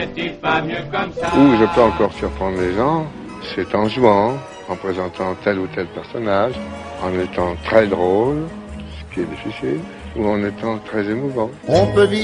Où je peux encore surprendre les gens, c'est en jouant, en présentant tel ou tel personnage, en étant très drôle, ce qui est difficile, ou en étant très émouvant. On peut vivre